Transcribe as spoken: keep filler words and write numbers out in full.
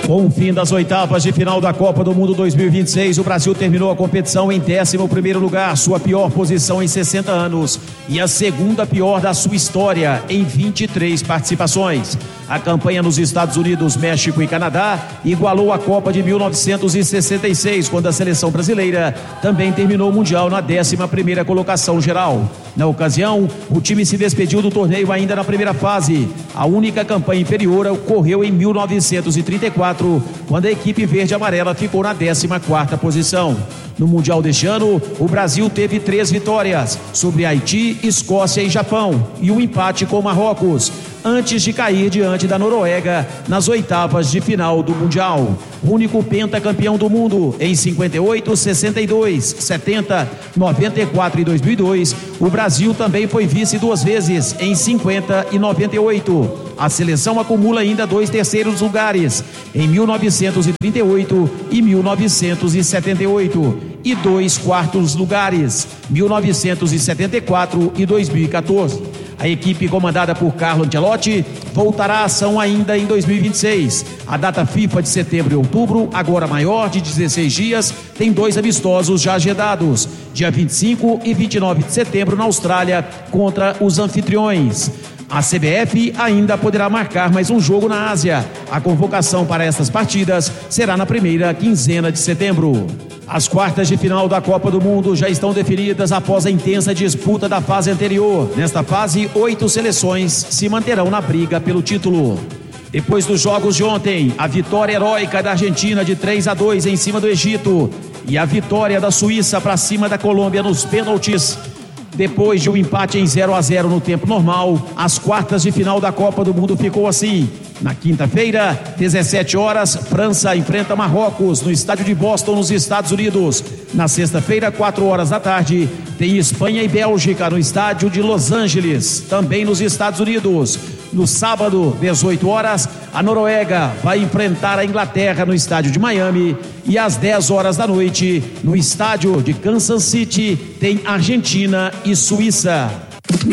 Com o fim das oitavas de final da Copa do Mundo dois mil e vinte e seis, o Brasil terminou a competição em décimo primeiro lugar, sua pior posição em sessenta anos e a segunda pior da sua história em vinte e três participações. A campanha nos Estados Unidos, México e Canadá igualou a Copa de mil novecentos e sessenta e seis, quando a seleção brasileira também terminou o Mundial na décima primeira colocação geral. Na ocasião, o time se despediu do torneio ainda na primeira fase. A única campanha inferior ocorreu em mil novecentos e trinta e quatro, quando a equipe verde-amarela ficou na décima quarta posição. No Mundial deste ano, o Brasil teve três vitórias sobre Haiti, Escócia e Japão e um empate com Marrocos, antes de cair diante da Noruega nas oitavas de final do Mundial. O único pentacampeão do mundo em cinquenta e oito, sessenta e dois, setenta, noventa e quatro e dois mil e dois, o Brasil também foi vice duas vezes em cinquenta e noventa e oito. A seleção acumula ainda dois terceiros lugares, em mil novecentos e trinta e oito e mil novecentos e setenta e oito, e dois quartos lugares, mil novecentos e setenta e quatro e dois mil e quatorze. A equipe comandada por Carlo Ancelotti voltará à ação ainda em dois mil e vinte e seis. A data FIFA de setembro e outubro, agora maior, de dezesseis dias, tem dois amistosos já agendados, dia vinte e cinco e vinte e nove de setembro na Austrália, contra os anfitriões. A C B F ainda poderá marcar mais um jogo na Ásia. A convocação para essas partidas será na primeira quinzena de setembro. As quartas de final da Copa do Mundo já estão definidas após a intensa disputa da fase anterior. Nesta fase, oito seleções se manterão na briga pelo título. Depois dos jogos de ontem, a vitória heróica da Argentina de três a dois em cima do Egito e a vitória da Suíça para cima da Colômbia nos pênaltis. Depois de um empate em zero a zero no tempo normal, as quartas de final da Copa do Mundo ficou assim. Na quinta-feira, dezessete horas, França enfrenta Marrocos no estádio de Boston, nos Estados Unidos. Na sexta-feira, quatro horas da tarde, tem Espanha e Bélgica no estádio de Los Angeles, também nos Estados Unidos. No sábado, dezoito horas, a Noruega vai enfrentar a Inglaterra no estádio de Miami. E às dez horas da noite, no estádio de Kansas City, tem Argentina e Suíça.